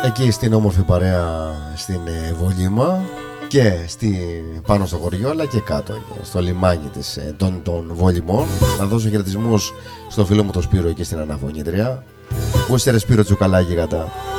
εκεί στην όμορφη παρέα στην Βολήμα και πάνω στο χωριό, αλλά και κάτω στο λιμάνι των Βολημών. Να δώσω χαιρετισμούς στο φίλο μου το Σπύρο εκεί στην Αναφωνήτρια. Πού είστε ρε Σπύρο Τσουκαλά γίγαντα?